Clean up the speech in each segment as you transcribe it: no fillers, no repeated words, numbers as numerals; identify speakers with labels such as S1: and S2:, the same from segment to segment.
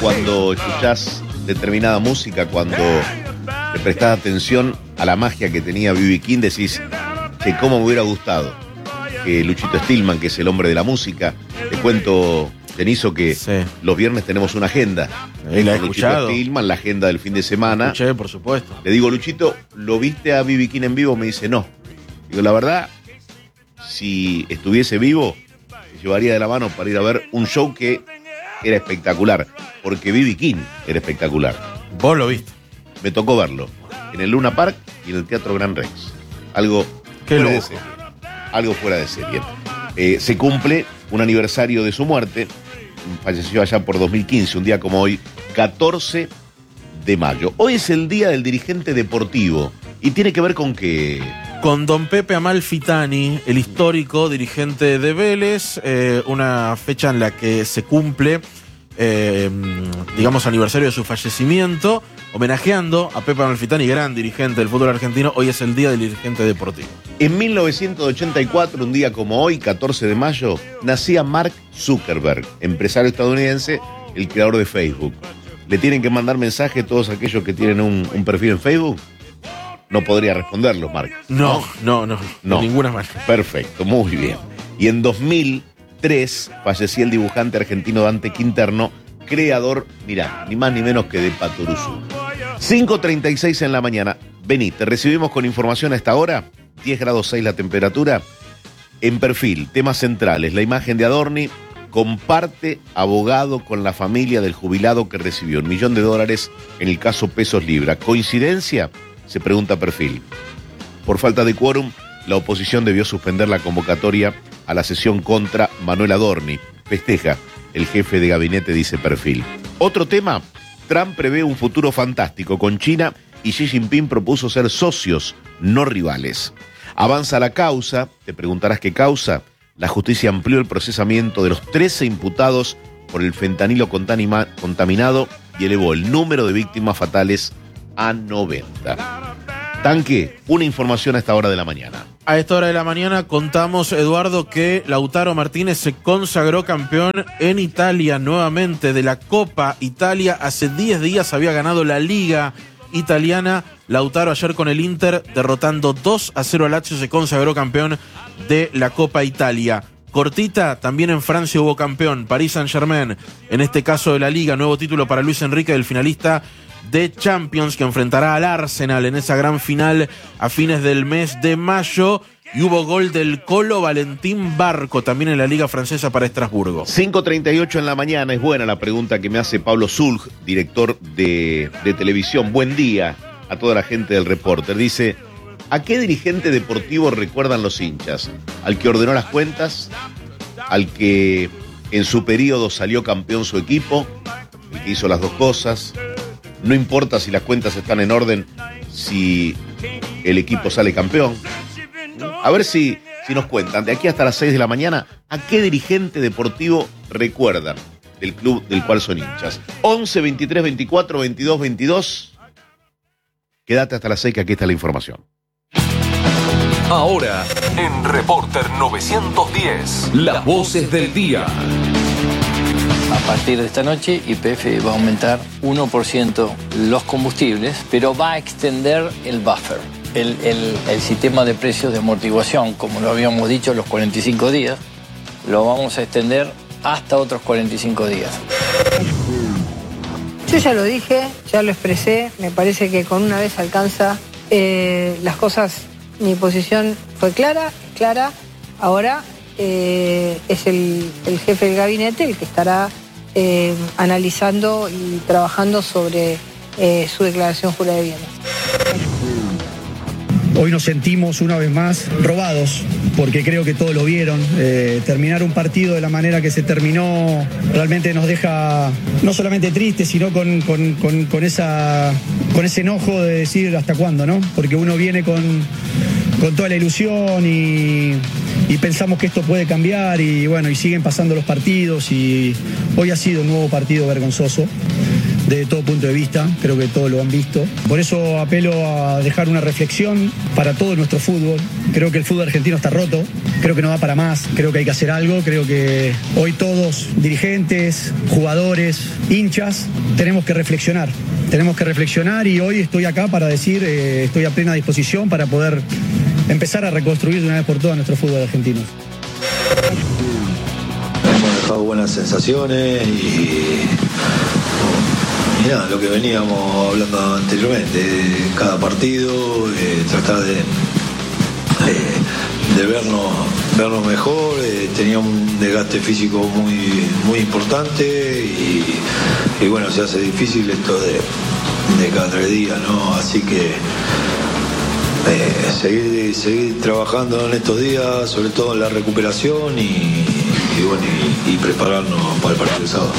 S1: cuando escuchás determinada música, cuando le prestás atención a la magia que tenía B.B. King, decís que cómo me hubiera gustado que Luchito Stillman, que es el hombre de la música, te cuento, Deniso, que
S2: Sí.
S1: los viernes tenemos una agenda.
S2: La he
S1: Luchito
S2: escuchado.
S1: Stillman, la agenda del fin de semana.
S2: Escuché, por supuesto.
S1: Le digo, Luchito, ¿lo viste a B.B. King en vivo? Me dice, no. Digo, la verdad, si estuviese vivo, me llevaría de la mano para ir a ver un show que era espectacular, porque B.B. King era espectacular.
S2: Vos lo viste.
S1: Me tocó verlo en el Luna Park y en el Teatro Gran Rex. Algo
S2: Qué
S1: fuera de
S2: lujo.
S1: serie. Algo fuera de serie. Se cumple un aniversario de su muerte. Falleció allá por 2015, un día como hoy, 14 de mayo. Hoy es el día del dirigente deportivo. ¿Y tiene que ver con qué?
S2: Con don Pepe Amalfitani, el histórico dirigente de Vélez, una fecha en la que se cumple, digamos, aniversario de su fallecimiento, homenajeando a Pepe Amalfitani, gran dirigente del fútbol argentino. Hoy es el día del dirigente deportivo.
S1: En 1984, un día como hoy, 14 de mayo, nacía Mark Zuckerberg, empresario estadounidense, el creador de Facebook. ¿Le tienen que mandar mensaje todos aquellos que tienen un perfil en Facebook? No podría responderlos, Mark.
S2: No, de ninguna manera.
S1: Perfecto, muy bien. Y en 2003 fallecía el dibujante argentino Dante Quinterno, creador, mirá, ni más ni menos que de Patoruzú. 5:36 en la mañana. Vení, te recibimos con información a esta hora. 10 grados 6 la temperatura. En perfil, temas centrales, la imagen de Adorni. Comparte abogado con la familia del jubilado que recibió $1 millón en el caso Pesos Libra. ¿Coincidencia? Se pregunta perfil. Por falta de quórum, la oposición debió suspender la convocatoria a la sesión contra Manuel Adorni. Festeja el jefe de gabinete, dice perfil. Otro tema, Trump prevé un futuro fantástico con China y Xi Jinping propuso ser socios, no rivales. Avanza la causa, te preguntarás qué causa. La justicia amplió el procesamiento de los 13 imputados por el fentanilo contaminado y elevó el número de víctimas fatales a 90. Tanque, una información a esta hora de la mañana.
S2: A esta hora de la mañana contamos, Eduardo, que Lautaro Martínez se consagró campeón en Italia nuevamente de la Copa Italia. Hace 10 días había ganado la Liga Italiana. Lautaro ayer con el Inter, derrotando 2-0 al Lazio, se consagró campeón de la Copa Italia. Cortita, también en Francia hubo campeón, Paris Saint-Germain, en este caso de la Liga, nuevo título para Luis Enrique, del finalista de Champions, que enfrentará al Arsenal en esa gran final a fines del mes de mayo. Y hubo gol del Colo Valentín Barco también en la Liga Francesa para Estrasburgo.
S1: 5:38 en la mañana. Es buena la pregunta que me hace Pablo Zulg, director de televisión. Buen día a toda la gente del Reporter. Dice, ¿a qué dirigente deportivo recuerdan los hinchas? ¿Al que ordenó las cuentas? ¿Al que en su periodo salió campeón su equipo? ¿El que hizo las dos cosas? No importa si las cuentas están en orden, si el equipo sale campeón. A ver si nos cuentan, de aquí hasta las 6 de la mañana, ¿a qué dirigente deportivo recuerdan del club del cual son hinchas? 11, 23, 24, 22, 22. Quédate hasta las 6, que aquí está la información.
S3: Ahora, en Reporter 910, las voces del día.
S4: A partir de esta noche, YPF va a aumentar 1% los combustibles, pero va a extender el buffer, el sistema de precios de amortiguación, como lo habíamos dicho, los 45 días, lo vamos a extender hasta otros 45 días.
S5: Yo ya lo dije, ya lo expresé, me parece que con una vez alcanza las cosas, mi posición fue clara, ahora es el jefe del gabinete el que estará analizando y trabajando sobre su declaración jurada de bienes.
S6: Hoy nos sentimos una vez más robados, porque creo que todos lo vieron. Terminar un partido de la manera que se terminó realmente nos deja no solamente tristes, sino con ese enojo de decir hasta cuándo, ¿no? Porque uno viene con toda la ilusión y pensamos que esto puede cambiar y bueno, y siguen pasando los partidos y hoy ha sido un nuevo partido vergonzoso. desde todo punto de vista, creo que todos lo han visto. Por eso apelo a dejar una reflexión para todo nuestro fútbol. Creo que el fútbol argentino está roto, creo que no va para más, creo que hay que hacer algo, creo que hoy todos, dirigentes, jugadores, hinchas, tenemos que reflexionar y hoy estoy acá para decir, estoy a plena disposición para poder empezar a reconstruir de una vez por todas nuestro fútbol argentino.
S7: Hemos dejado buenas sensaciones y nada, lo que veníamos hablando anteriormente, cada partido, tratar de vernos mejor. Tenía un desgaste físico muy importante y bueno, se hace difícil esto de cada 3 días, ¿no? Así que seguir trabajando en estos días, sobre todo en la recuperación y prepararnos para el partido del sábado.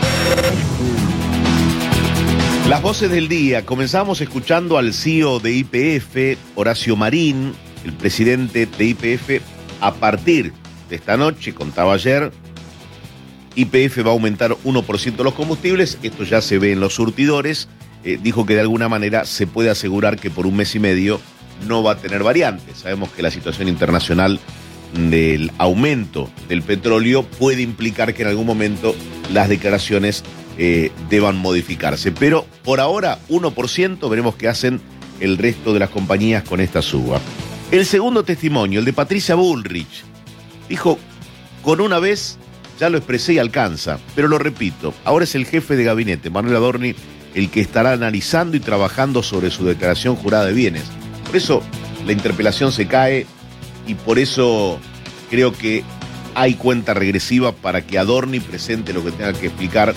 S1: Las voces del día. Comenzamos escuchando al CEO de YPF, Horacio Marín, el presidente de YPF. A partir de esta noche, contaba ayer, YPF va a aumentar 1% los combustibles. Esto ya se ve en los surtidores. Dijo que de alguna manera se puede asegurar que por 1 mes y medio no va a tener variantes. Sabemos que la situación internacional del aumento del petróleo puede implicar que en algún momento las declaraciones deban modificarse. Pero por ahora 1%, veremos qué hacen el resto de las compañías con esta suba. El segundo testimonio, el de Patricia Bullrich, dijo: con una vez ya lo expresé y alcanza, pero lo repito, ahora es el jefe de gabinete, Manuel Adorni, el que estará analizando y trabajando sobre su declaración jurada de bienes. Por eso la interpelación se cae y por eso creo que hay cuenta regresiva para que Adorni presente lo que tenga que explicar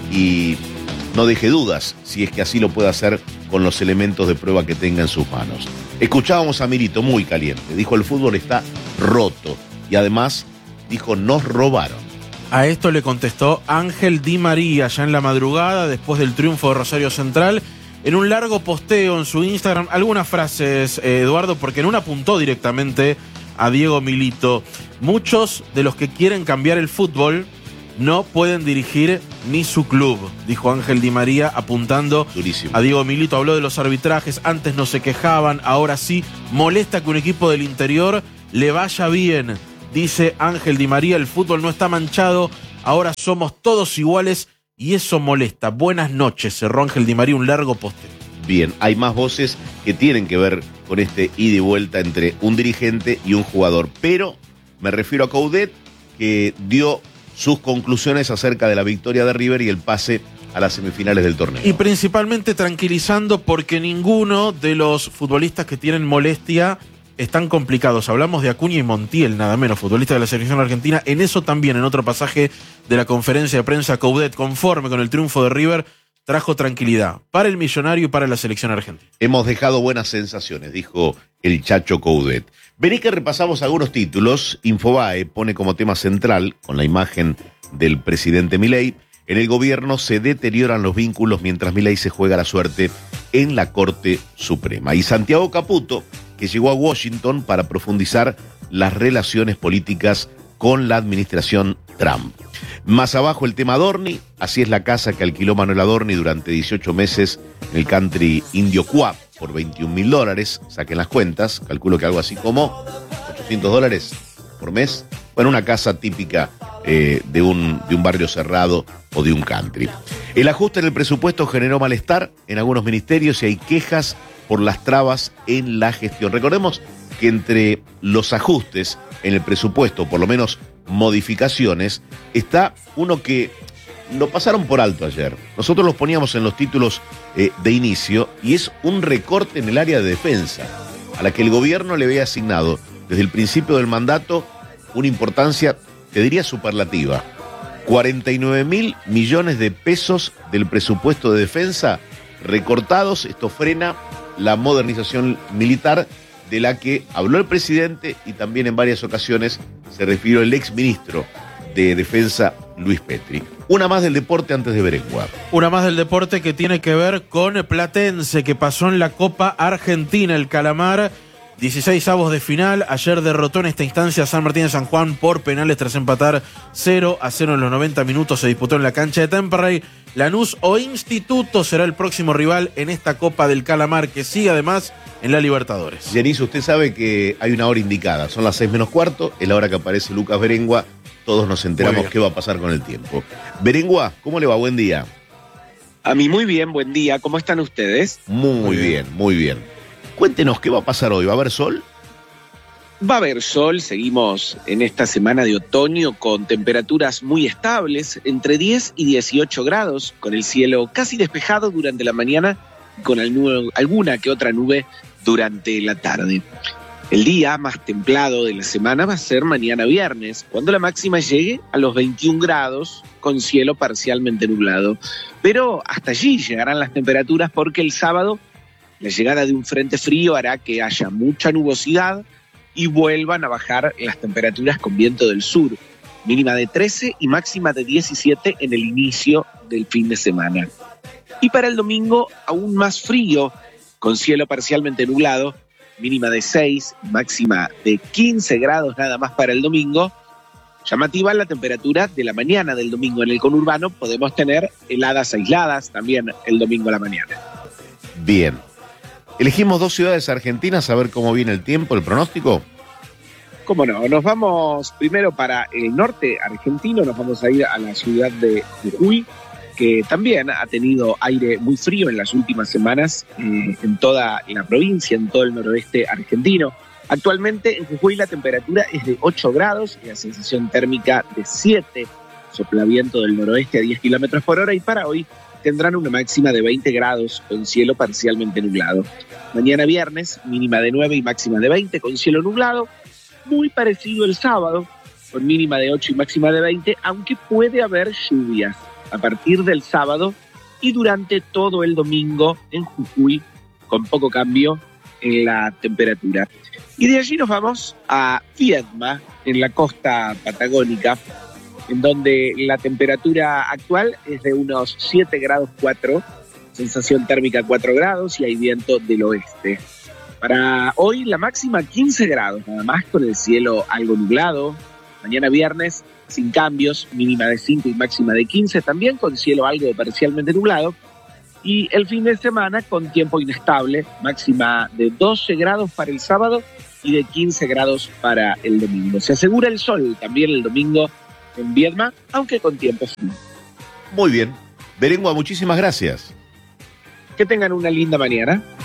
S1: y no deje dudas si es que así lo puede hacer con los elementos de prueba que tenga en sus manos. Escuchábamos a Milito muy caliente, dijo: el fútbol está roto y además dijo: nos robaron.
S2: A esto le contestó Ángel Di María ya en la madrugada después del triunfo de Rosario Central en un largo posteo en su Instagram. Algunas frases, Eduardo, porque en una apuntó directamente a Diego Milito. Muchos de los que quieren cambiar el fútbol no pueden dirigir ni su club, dijo Ángel Di María apuntando
S1: durísimo a
S2: Diego Milito. Habló de los arbitrajes, antes no se quejaban, ahora sí. Molesta que un equipo del interior le vaya bien, dice Ángel Di María. El fútbol no está manchado, ahora somos todos iguales y eso molesta. Buenas noches, cerró Ángel Di María un largo posteo.
S1: Bien, hay más voces que tienen que ver con este ida y vuelta entre un dirigente y un jugador, pero me refiero a Coudet, que dio sus conclusiones acerca de la victoria de River y el pase a las semifinales del torneo.
S2: Y principalmente tranquilizando porque ninguno de los futbolistas que tienen molestia están complicados. Hablamos de Acuña y Montiel, nada menos, futbolistas de la selección argentina. En eso también, en otro pasaje de la conferencia de prensa, Coudet, conforme con el triunfo de River, trajo tranquilidad para el millonario y para la selección argentina.
S1: Hemos dejado buenas sensaciones, dijo el Chacho Coudet. Vení que repasamos algunos títulos. Infobae pone como tema central, con la imagen del presidente Milei: en el gobierno se deterioran los vínculos mientras Milei se juega la suerte en la Corte Suprema. Y Santiago Caputo, que llegó a Washington para profundizar las relaciones políticas con la administración Trump. Más abajo el tema Adorni: así es la casa que alquiló Manuel Adorni durante 18 meses en el country indio Cuap por $21.000, saquen las cuentas, calculo que algo así como $800 por mes. Bueno, una casa típica de un barrio cerrado o de un country. El ajuste en el presupuesto generó malestar en algunos ministerios y hay quejas por las trabas en la gestión. Recordemos que entre los ajustes en el presupuesto, por lo menos modificaciones, está uno que lo pasaron por alto ayer. Nosotros los poníamos en los títulos de inicio y es un recorte en el área de defensa, a la que el gobierno le había asignado desde el principio del mandato una importancia, te diría, superlativa. 49.000 millones de pesos del presupuesto de defensa recortados. Esto frena la modernización militar de la que habló el presidente y también en varias ocasiones se refirió el exministro de Defensa, Luis Petri. Una más del deporte antes de Berenguer.
S2: Una más del deporte que tiene que ver con Platense, que pasó en la Copa Argentina. El Calamar 16avos de final. Ayer derrotó en esta instancia San Martín de San Juan por penales tras empatar 0-0 en los 90 minutos. Se disputó en la cancha de Temperley. Lanús o Instituto será el próximo rival en esta Copa del Calamar, que sigue además en la Libertadores.
S1: Yanis, usted sabe que hay una hora indicada. Son las 6 menos cuarto, es la hora que aparece Lucas Berengua. Todos nos enteramos qué va a pasar con el tiempo. Berengua, ¿cómo le va? Buen día.
S8: A mí muy bien, buen día. ¿Cómo están ustedes?
S1: Muy bien, muy bien. Cuéntenos, ¿qué va a pasar hoy? ¿Va a haber sol?
S8: Va a haber sol, seguimos en esta semana de otoño con temperaturas muy estables, entre 10 y 18 grados, con el cielo casi despejado durante la mañana y con alguna que otra nube durante la tarde. El día más templado de la semana va a ser mañana viernes, cuando la máxima llegue a los 21 grados con cielo parcialmente nublado. Pero hasta allí llegarán las temperaturas porque el sábado la llegada de un frente frío hará que haya mucha nubosidad y vuelvan a bajar las temperaturas con viento del sur, mínima de 13 y máxima de 17 en el inicio del fin de semana. Y para el domingo aún más frío, con cielo parcialmente nublado, mínima de 6, máxima de 15 grados nada más para el domingo. Llamativa la temperatura de la mañana del domingo. En el conurbano podemos tener heladas aisladas también el domingo a la mañana.
S1: Bien. Elegimos 2 ciudades argentinas a ver cómo viene el tiempo, el pronóstico.
S8: ¿Cómo no? Nos vamos primero para el norte argentino, nos vamos a ir a la ciudad de Jujuy, que también ha tenido aire muy frío en las últimas semanas en toda la provincia, en todo el noroeste argentino. Actualmente en Jujuy la temperatura es de 8 grados y la sensación térmica de 7, sopla viento del noroeste a 10 kilómetros por hora y para hoy tendrán una máxima de 20 grados con cielo parcialmente nublado. Mañana viernes, mínima de 9 y máxima de 20 con cielo nublado, muy parecido el sábado, con mínima de 8 y máxima de 20, aunque puede haber lluvias a partir del sábado y durante todo el domingo en Jujuy, con poco cambio en la temperatura. Y de allí nos vamos a Viedma, en la costa patagónica, en donde la temperatura actual es de unos 7 grados 4, sensación térmica 4 grados y hay viento del oeste. Para hoy la máxima 15 grados, nada más con el cielo algo nublado. Mañana viernes sin cambios, mínima de 5 y máxima de 15, también con cielo algo parcialmente nublado. Y el fin de semana con tiempo inestable, máxima de 12 grados para el sábado y de 15 grados para el domingo. Se asegura el sol también el domingo en Viedma, aunque con tiempo frío.
S1: Muy bien. Berengua, muchísimas gracias.
S8: Que tengan una linda mañana.